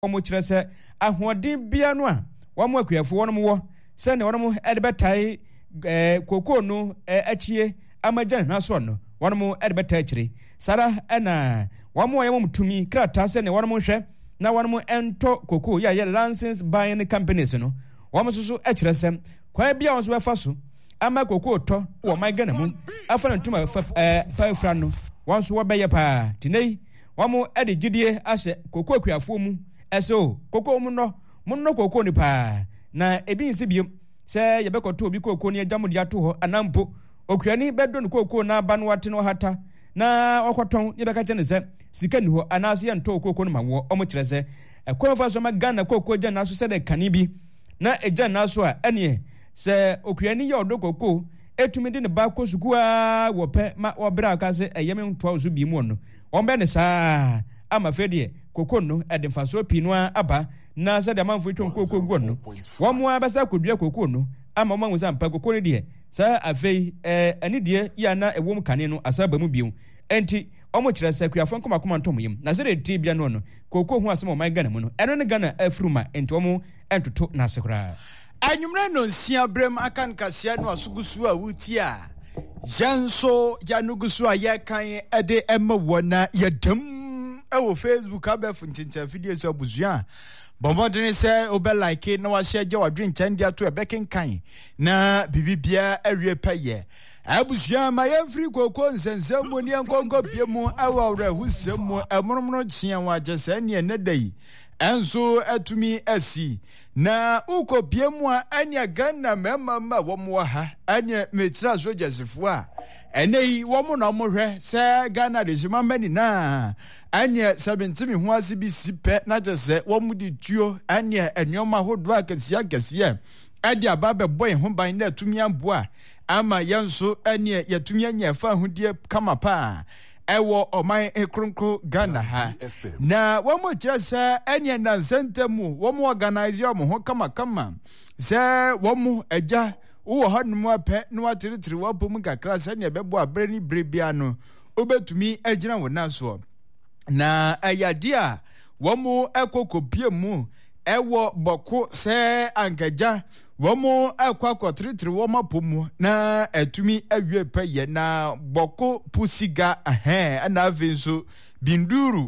omo kyerɛ sɛ ahoɔden bia no a wɔn akuafo wɔn mo sɛ ne wɔn de bɛtae koko no akyie amagya ne so no wɔn mo de bɛtae akyire sara ɛna wɔn mo yɛ mo tumi krataa sɛ ne wɔn mo hwɛ na wɔn mo ɛntɔ koko yɛ license buying companies no wɔn mo so kyerɛ sɛ kwan bia wɔn so bɛfa so ama koko tɔ wɔ man Ghana mu afa ne ntoma fa no wɔn so wɔbɛyɛ paa tinei wɔn mo de gidie ahyɛ koko akuafo mu ɛsɛ koko mu no koko ni paa na ebi nsi biem sɛ yɛbɛkɔtɔ obi koko ni agya mo de ato hɔ anampo okuani bɛdo ne koko na aba no wate no hata na ɔkɔtɔn yɛbɛka kyɛ ne sɛ sika ni hɔ anaasɛ yɛntɔ koko no ma wɔ ɔmo kyerɛ sɛ ɛkwan fa so ma Ghana koko gya na so sɛ de kane bi na egya na so a ɛneɛ sɛ okuani yɛ ɔdo koko etumi de ne ba kɔ sukua wɔpɛ ma ɔbra aka sɛ ɛyɛm ntoa so bi mu no wɔn bɛ ne saa ama fɛ deɛ koko no ɛde mfaso pii no aba na sɛ de amanfo twɔn koko gu no wɔn mo abɛsa kodua koko no ama wɔn anwusa mpa koko no deɛ saa afei ani deɛ yɛ na ɛwɔ mu kane no asa ba mu bio enti wɔn kyerɛ sɛ kuafo nkɔmakɔma ntɔm yam na sɛ de ti bia no koko ho asɛm ɔman Ghana mu no ɛno ne Ghana afuruma enti wɔn ɛntoto n'ase koraa anyumre no nsia brem akan kasia no asugusu a wuti a janso yanugusu a yekan ede emma wona yedam ewo Facebook abef ntinta video so abuzua bombodene se obe like na wa share je wadwen chande ato ebeken kan na bibibia awie paye abuzua ma yemfiri kokon sensemu ni enkonko biemu awawre husemu emromro chia wa jese ne nedai enso atumi asi na uko biemu a anya Ghana mema womo ha anya metira sojesefo a enei womo na mohwe se Ghana de jima mani na anya 70 ho ase bi sipe na jese womo di tuo anya enyoma hodo akasiakasiye ade ababe boy ho ban na atumi amboa ama yenso anya yatumi anya fa hodie kama pa ewo oman ekronkro Ghana ha na womo kyeresa enya na nsentemu womo organize omo ho kama se womo agya wo hanum apɛ no ateretire wapom kakra se ne bɛbo abrani brebia no obetumi agyina wona so na ayade a womo ekokopie mu ewo boko se ankagya womo akwakoteretire woma pomu na atumi awie paye na boko pusiga na avenso binduru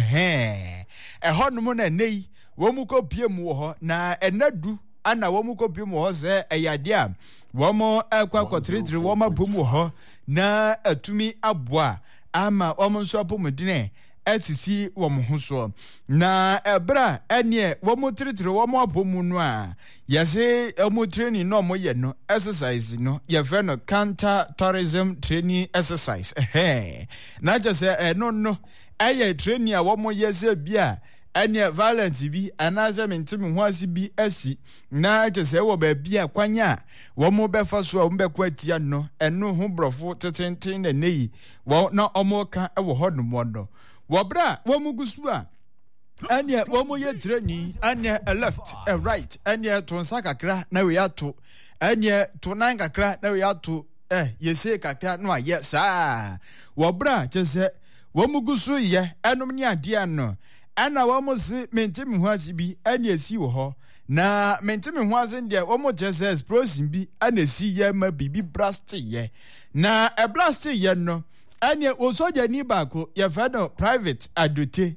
ehonum na nei womu kopie mu ho na enadu ana womu kopie mu ho se eyade a womo akwakoteretire woma pomu ho na atumi aboa ama womo nso apomudine asisi womo ho so na ebra ene womo tiritiri womo abomu no a yase omo training no mo ye no exercise no ye fe no counter tourism training exercise na just no aye training a womo yese bia ene violence bi anaze mentimi ho asi bi asi na just wo ba bia kwanya womo befa so womo bekwa tia no eno ho brofo tetenten na nei wo na omo ka ewo hodom no wabra womugusu a anya womu ye training anya a left a right anya to nsakakra na we ato anya to nan kakra na we ato yese kakra no aye saa wabra chese womugusu ye enum ni ade no ana womu si mentimi ho asibi anya si wo ho na mentimi ho asen de womu chese explosion bi ana si ye ma bibi blast ye na e blast ye no anye osoja ni bako ya fado private adote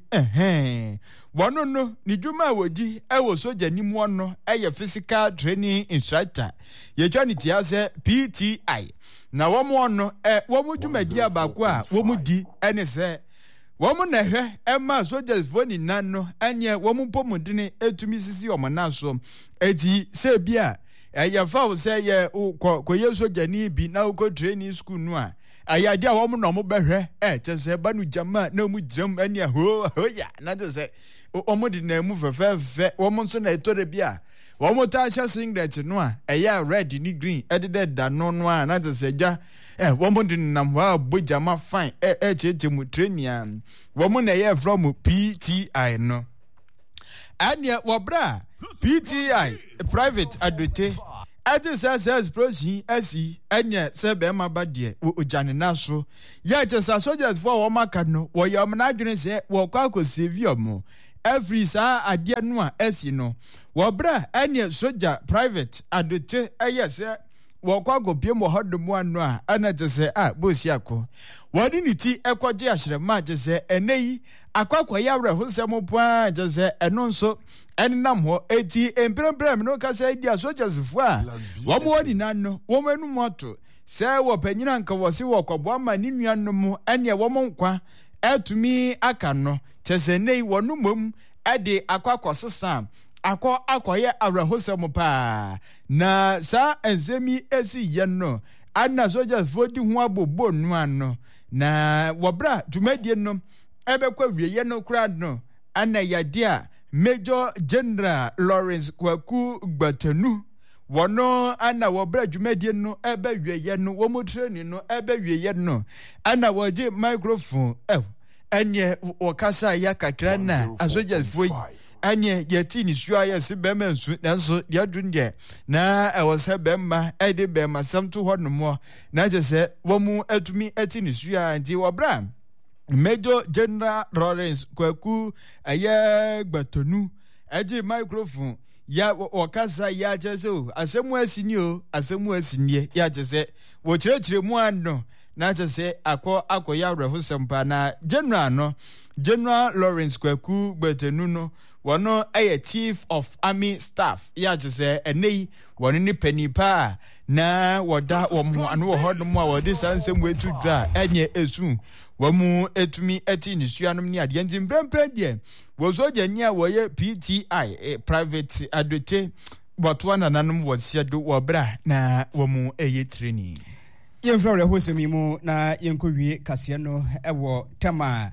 wono no ni dwuma wodi ewo soja ni mu no eye physical training instructor ye twa ni tia se PTI na womo no womo dwumadi abako a womo di ene se womo na hwe ema soja foni nan no anye womo pomudine etumi sisi womo na so eti se bia ya fa se ye ko ye soja ni bi na ko training school no a ayade a womo no mo behwe chese ba no jama na mu jiram ani ho ya na chese omo di na mu fefe womo nso na etore bia womo ta sha singlet no a eya red ni green edede da no no a na chese ja womo di nam wa bojama fine chete mu training womo na ye from PTI no anya wobra PTI private adote ati says prosi asi anya sebe ma badie wo ojane naso ya chesa soldiers for wo maka no wo yom na adwene se wo kwa ko sevio mo every saa adeɛ no a asi no wɔbra ɛne soja private adote ɛyɛ sɛ wɔkɔ agopie mo hɔdom ano a ana gye sɛ bosi akɔ wɔde ne ti ɛkɔgye ahyerɛma gye sɛ ɛnɛ yi akɔkɔyɛ awerɛhosɛm poa gye sɛ ɛno nso ɛnenam hɔ eti mprɛmprɛm no kasa di asojasifo a wɔn wɔ nyinaa no wɔn anum ato sɛ wɔpanyina nka wɔ se wɔkɔboa ma ne nuanom ɛne wɔn nkwa ɛtumi aka no kyɛ sɛ nei wɔn mmom ɛde akɔsesa akɔyɛ awerɛhosɛm paa na saa nsɛm yi esi yɛ no ana sojasifo di ho abobɔ nua no na wɔbra dwumadie no ɛbɛkɔ wieyɛ no koraa no ana yɛde a Major General Lawrence Kwaku Gbatanu wono ana wobra dwumadie no ebe wieye no wo mu training no ebe wieye no ana woje microphone enye wokasa ya kakra na asoja foi enye yeti ni sua ya se bema nsu nanso ya dunde na ewose bema ede bema samto honomo na je se wo mu atumi eti ni sua nti wobra Major General Lawrence Kwaku Gbatanu eji microphone ya wakasa ya jese o asemu asinye ya jese wo kyerɛkyerɛ mu ano na jese akɔ ya rehosempa na General Lawrence Kwaku Gbatanu no wono Chief of Army Staff ya jese enei wono ni panipa na woda wo anu wo hodom a wode sansem wetu dra enye esu wamu etumi eti ni suanom ni ade nti mprempren de wozoja nya woye PTI private adote botwa nananom wosiedo wobra na wamu training yemfra hosemi mu na yenkowie kase no ewo tema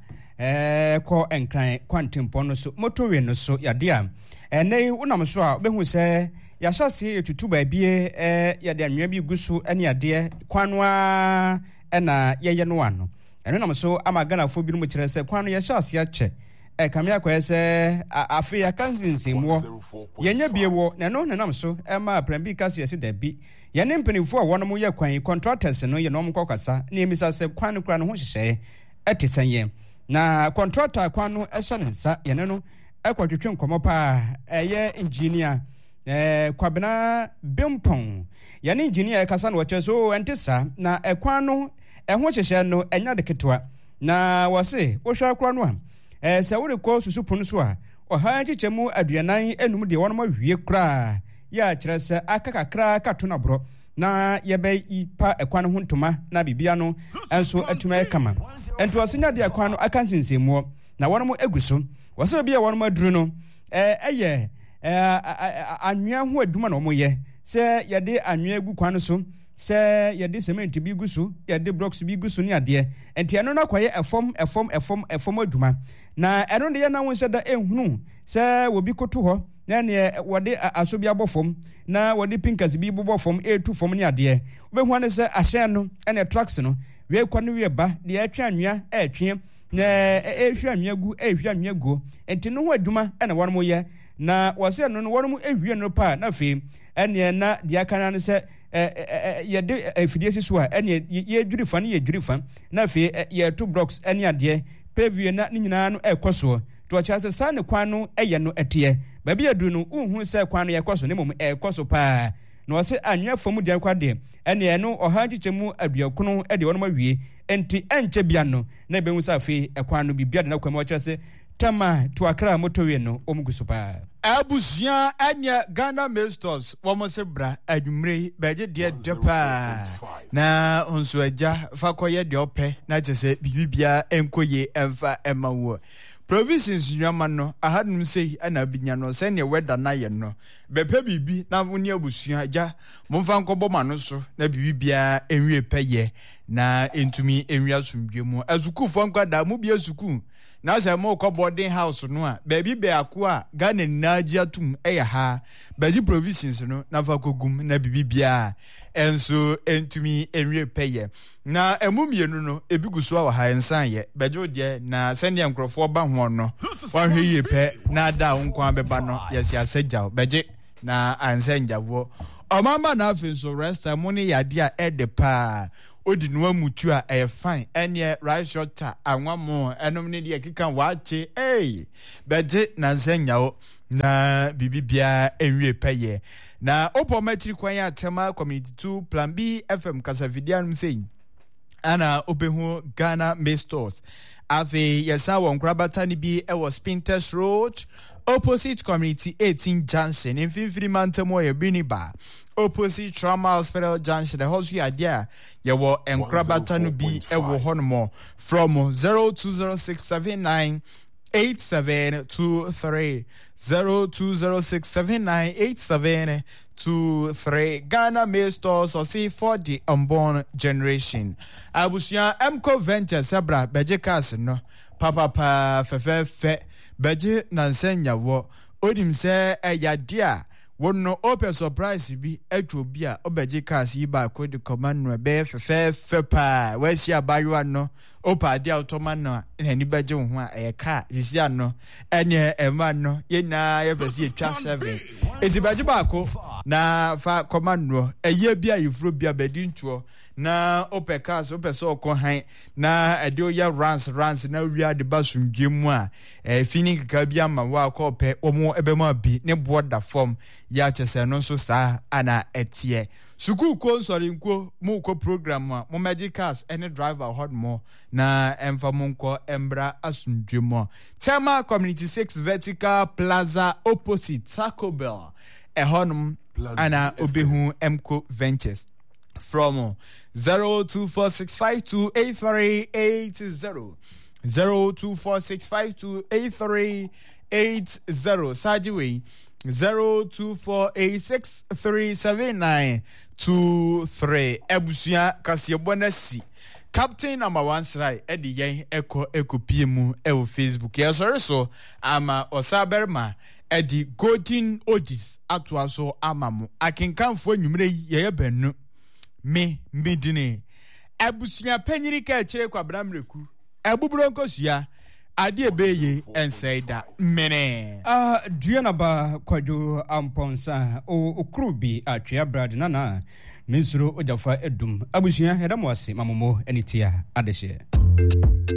ko enkran kwantempo no so motowe no so yade a nei wonam so a behu se yahase etutu baabie yade anwea bi guso ene ade kwanwa na yeye no ano eno nam so amagana fo bi no kyerɛ sɛ kwan no yɛ hyase akyɛ kamia kwɛ sɛ afi ya kansinsimwo yenya biewo na no nam so ma prambi kase yɛ se da bi yɛne mpanifo a wɔnom yɛ kwan contractors no yɛ no mkɔkasa na emisa sɛ kwan no kura no ho hyehyɛ ɛte sɛnyɛ na contractor kwan no ɛhyɛ ne nsa yɛne no ɛkɔtwetwe nkɔmɔ pa ɛyɛ engineer Kwabena Bimpong yɛne engineer kasa no wɔkyɛ so ɛnte sa na ɛkwan no ɛho hyehyɛ no ɛnya de ketwa na wɔse wohwɛ akora no a sɛ wode kɔ susupon so a ɔha kyekyɛ mu aduanan enum de wɔn ma wie kora ya kyerɛ sɛ aka kakra kato na bro na yɛbɛ ipa ɛkwan ho ntoma na bibia no enso atuma kama ento ɔsenya de ɛkwan no aka nsinsemmo na wɔn mo eguso wɔse bia wɔn mo aduru no ɛyɛ anwea ho aduma na wɔn yɛ sɛ yɛde anwea gu kwan no so sɛ yɛde cement bi gu so yɛde blocks bi gu so ne adeɛ enti ɛno no akɔyɛ ɛfɔm adwuma na ɛno de yɛ na wo sɛ da ehunu sɛ wobi koto hɔ na ne wɔde aso bi abɔ fam na wɔde pinkas bi bobɔ fam etu fam ne adeɛ wobɛhu ne sɛ ahyɛn no ɛne trucks no wie kɔ no wie ba de atwa anwea ɛtwe na ehwie anwea gu ehwie anwea gu enti no ho adwuma ɛna wɔn mo yɛ na wɔsɛ no wɔn mo ehwie no pa na afei ɛne na de aka na sɛ yɛde afidie si so a ɛne yɛdwiri fa ne yɛdwiri fa na afei yɛto blocks ɛne adeɛ pavie na ne nyinaa no ɛkɔ so to ɔkyerɛ sɛ saa ne kwan no ɛyɛ no ɛteɛ baabi yɛduru no wohu sɛ kwan no yɛkɔ so ne mmom ɛkɔ so paa na wɔsɛ anwea fam deɛ kwa deɛ ɛne ɛno ɔha nkyekyɛ mu aduakono ɛde wɔnom awie enti ɛnkyɛ bia no na ɛbɛhu sɛ afei ɛkwan no biribia de no kwam ɔkyerɛ sɛ tama to akra motowe no omugu so paa abusia anya Ghana Masters wɔn se bra adwumre bɛgye de pa na onso agya fa kɔyɛ de ɔpɛ na kyɛ sɛ bibibia enkoye emfa emawo provisions nyama no ahadum sei ana binya no sɛ ne weather na yɛ no bɛpɛ bibi na woni abusua agya momfa nkɔbɔ ma no so na bibibia enwie pɛyɛ na entumi enwia somdwe mu azukufo nkwada mu bia suku na sɛ mo kɔ boarding house no a baabi beako a Ghana naaji atum ɛyɛ ha baaji provisions no na fa kogum na bibibia enso entumi enwie pɛyɛ na emumienu no ebi guso a ha ensan yɛ baaji ode na sɛnea nkrɔfo ba ho no wahwe yie pɛ na da wo nkwa bɛba no yɛsi asagyaw baaji na ansa njavo Omamba na afi so rest amoni yade a ede pa odi no amutu a fine ene right shot anwamo enom ne de kika waache beje na nsanyawo na bibibia enwie peye na opometri kwan ya tema community 2 plan B FM kasavidianum sei ana obehu Ghana May Stores ave yesa won krabata ni bi e was Spinters Road opposite community 18 junction in Finfiri Mantemo ye Biniba opposite Trauma Hospital Junction the hospital idea ye wo enkrabata no bi e wo hono from 020679 8723 0206798723 Ghana May Stores or see for the unborn generation. Abusia Mco Venture Sabra Beje Cas no papa fe Beje Nansenya wo odim se yadia wono open surprise bi etwo bi a obeje Cas yi ba ko de command no be fe pa we sia bayo no opa dia automan no ani beje ho a ka sisi ano ene ema no ye na ye fesi etwa 7 etibaje ba ko na fa command no eye bia yifro bia bedi ntuo na ope Cas ope so ko han na ade oya runs na wia de basumdwemu a fini ka bia ma wa ko ope omo ebema bi ne border form ya chese no so sa ana etie suku ko nsori nko mu ko program a mo medicals any driver hot more na emfa monko embra asundwemu tema community 6 vertical plaza opposite Taco Bell ehonum ana obehu Mco Ventures from 0246528380 0246528380 Sajiwe 0248637923 Ebusia Kasiebonasi Captain number 1 srai edi yen ekopie mu e Facebook yesore so ama osaberma edi golden ogis atoaso amamu akenkanfo nwumre ye benu me midine abusia panyiri ka kire kwa bramreku abuburo nkosua ade ebeye ensaida mene duana ba kwadwo amponsa okrubi atwea brad nana minsuro ojafa edum abusia hedamwase mamomo enitia adehye